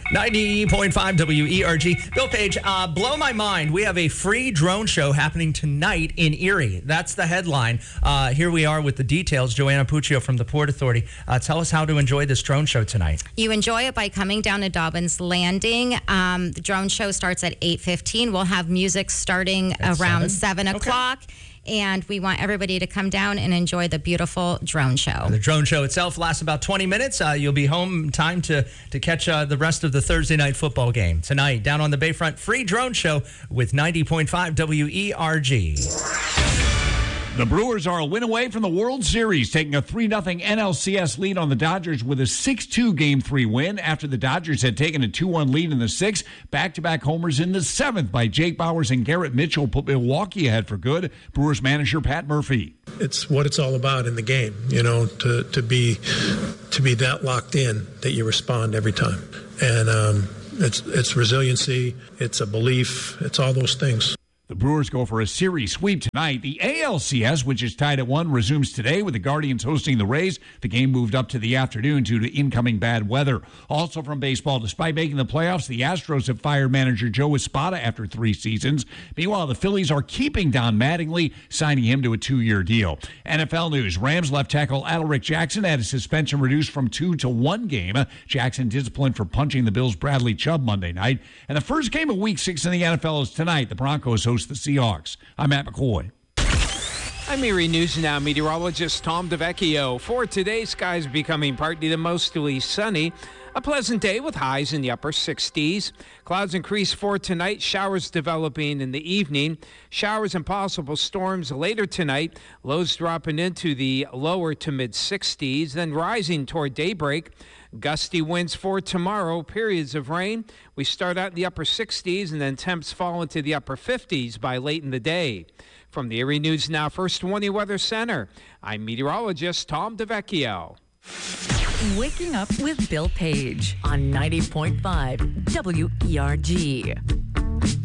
90.5 WERG. Bill Page, blow my mind. We have a free drone show happening tonight in Erie. That's the headline. Here we are with the details. Joanna Puccio from the Port Authority. Tell us how to enjoy this drone show tonight. You enjoy it by coming down to Dobbins Landing. The drone show starts at 8:15. We'll have music starting At around 7? 7 o'clock. And we want everybody to come down and enjoy the beautiful drone show. The drone show itself lasts about 20 minutes. You'll be home in time to catch the rest of the Thursday night football game. Tonight, down on the Bayfront, free drone show with 90.5 WERG. The Brewers are a win away from the World Series, taking a 3-0 NLCS lead on the Dodgers with a 6-2 Game 3 win after the Dodgers had taken a 2-1 lead in the 6th. Back-to-back homers in the 7th by Jake Bauers and Garrett Mitchell put Milwaukee ahead for good. Brewers manager Pat Murphy. It's what it's all about in the game, to be that locked in that you respond every time. And it's resiliency, it's a belief, it's all those things. The Brewers go for a series sweep tonight. The ALCS, which is tied at 1, resumes today with the Guardians hosting the Rays. The game moved up to the afternoon due to incoming bad weather. Also from baseball, despite making the playoffs, the Astros have fired manager Joe Espada after 3 seasons. Meanwhile, the Phillies are keeping Don Mattingly, signing him to a 2-year deal. NFL news, Rams left tackle Adalric Jackson had his suspension reduced from 2 to 1 game. Jackson disciplined for punching the Bills' Bradley Chubb Monday night. And the first game of Week 6 in the NFL is tonight. The Broncos host the Seahawks. I'm Matt McCoy. I'm Erie News Now meteorologist Tom DeVecchio. For today, skies becoming partly to mostly sunny. A pleasant day with highs in the upper 60s. Clouds increase for tonight. Showers developing in the evening. Showers and possible storms later tonight. Lows dropping into the lower to mid 60s, then rising toward daybreak. Gusty winds for tomorrow, periods of rain. We start out in the upper 60s and then temps fall into the upper 50s by late in the day. From the Erie News Now First 20 Weather Center, I'm meteorologist Tom DeVecchio. Waking Up with Bill Page on 90.5 WERG.